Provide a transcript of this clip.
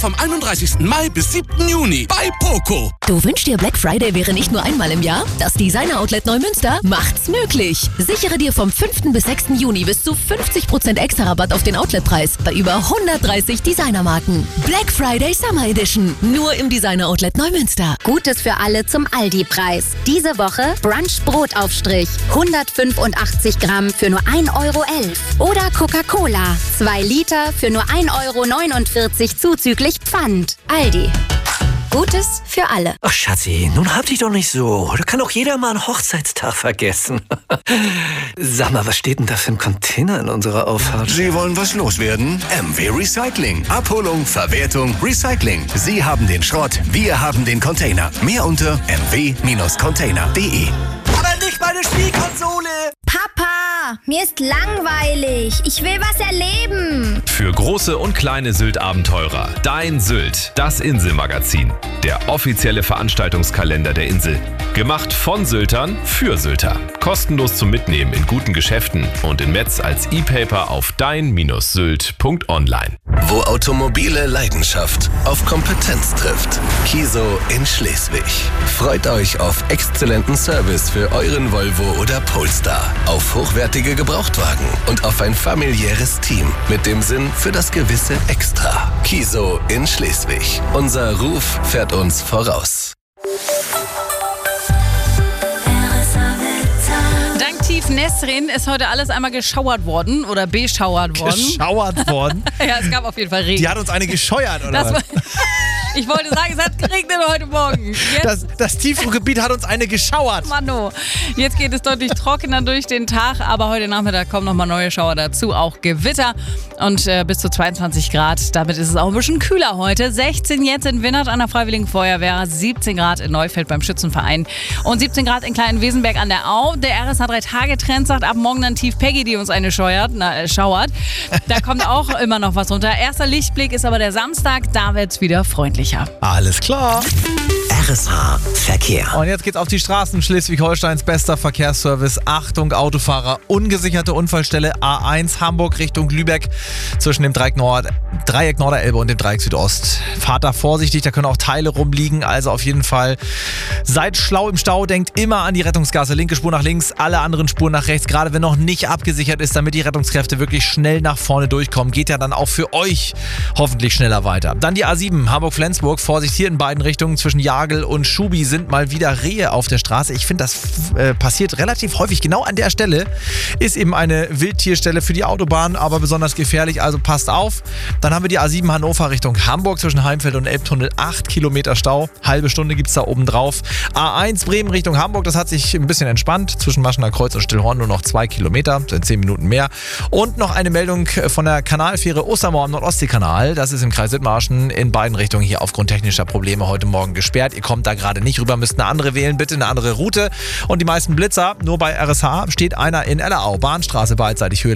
Vom 31. Mai bis 7. Juni bei Poco. Du wünschst dir, Black Friday wäre nicht nur einmal im Jahr? Das Designer Outlet Neumünster macht's möglich. Sichere dir vom 5. bis 6. Juni bis zu 50% extra Rabatt auf den Outletpreis bei über 130 Designermarken. Black Friday Summer Edition. Nur im Designer Outlet Neumünster. Gutes für alle zum Aldi-Preis. Diese Woche Brunch Brotaufstrich. 185 Gramm für nur 1,11 € Oder Coca-Cola. 2 Liter für nur 1,49 € zuzüglich Pfand. Aldi. Gutes für alle. Ach Schatzi, nun hab dich doch nicht so. Da kann doch jeder mal einen Hochzeitstag vergessen. Sag mal, was steht denn da für ein Container in unserer Auffahrt? Sie wollen was loswerden? MW Recycling. Abholung, Verwertung, Recycling. Sie haben den Schrott, wir haben den Container. Mehr unter mw-container.de. Aber nicht meine Spielkonsole! Papa, mir ist langweilig. Ich will was erleben. Für große und kleine Sylt-Abenteurer. Dein Sylt, das Inselmagazin. Der offizielle Veranstaltungskalender der Insel. Gemacht von Syltern für Sylter. Kostenlos zum Mitnehmen in guten Geschäften und in Metz als E-Paper auf dein-sylt.online. Wo automobile Leidenschaft auf Kompetenz trifft. Kiso in Schleswig. Freut euch auf exzellenten Service für euren Volvo oder Polestar. Auf hochwertige Gebrauchtwagen und auf ein familiäres Team mit dem Sinn für das gewisse Extra. Kiso in Schleswig. Unser Ruf fährt uns voraus. Dank Tief Nesrin ist heute alles einmal geschauert worden oder beschauert worden. Geschauert worden? Ja, es gab auf jeden Fall Regen. Die hat uns eine gescheuert, oder was? Ich wollte sagen, es hat geregnet heute Morgen. Das Tiefdruckgebiet hat uns eine geschauert. Mano, jetzt geht es deutlich trockener durch den Tag, aber heute Nachmittag kommen nochmal neue Schauer dazu, auch Gewitter und bis zu 22 Grad. Damit ist es auch ein bisschen kühler heute. 16 jetzt in Winnert an der Freiwilligen Feuerwehr, 17 Grad in Neufeld beim Schützenverein und 17 Grad in Klein-Wesenberg an der Au. Der RSH 3-Tage-Trend sagt, ab morgen dann Tief Peggy, die uns eine schauert. Da kommt auch immer noch was runter. Erster Lichtblick ist aber der Samstag, da wird es wieder freundlicher. Alles klar. RSH Verkehr. Und jetzt geht's auf die Straßen. Schleswig-Holsteins bester Verkehrsservice. Achtung, Autofahrer. Ungesicherte Unfallstelle A1 Hamburg Richtung Lübeck zwischen dem Dreieck Norderelbe und dem Dreieck Südost. Fahrt da vorsichtig, da können auch Teile rumliegen. Also auf jeden Fall seid schlau im Stau. Denkt immer an die Rettungsgasse. Linke Spur nach links, alle anderen Spuren nach rechts. Gerade wenn noch nicht abgesichert ist, damit die Rettungskräfte wirklich schnell nach vorne durchkommen. Geht ja dann auch für euch hoffentlich schneller weiter. Dann die A7 Hamburg-Flensburg. Vorsicht hier in beiden Richtungen zwischen Jagel und Schubi sind mal wieder Rehe auf der Straße. Ich finde, das passiert relativ häufig. Genau an der Stelle ist eben eine Wildtierstelle für die Autobahn, aber besonders gefährlich, also passt auf. Dann haben wir die A7 Hannover Richtung Hamburg zwischen Heimfeld und Elbtunnel. 8 Kilometer Stau. Halbe Stunde gibt es da oben drauf. A1 Bremen Richtung Hamburg, das hat sich ein bisschen entspannt. Zwischen Maschener Kreuz und Stillhorn nur noch 2 Kilometer, sind 10 Minuten mehr. Und noch eine Meldung von der Kanalfähre Ostermoor am Nordostseekanal. Das ist im Kreis Dithmarschen in beiden Richtungen hier aufgrund technischer Probleme heute Morgen gesperrt. Ihr kommt da gerade nicht rüber, müsst eine andere wählen, bitte eine andere Route. Und die meisten Blitzer, nur bei RSH steht einer in Ellerau, Bahnstraße beidseitig Höhe